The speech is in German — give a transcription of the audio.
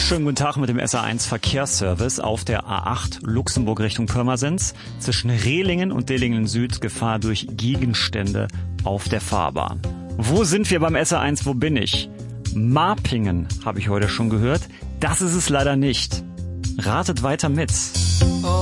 Schönen guten Tag mit dem SA1 Verkehrsservice auf der A8 Luxemburg Richtung Pirmasens. Zwischen Rehlingen und Dillingen Süd Gefahr durch Gegenstände auf der Fahrbahn. Wo sind wir beim SA1? Wo bin ich? Marpingen habe ich heute schon gehört. Das ist es leider nicht. Ratet weiter mit.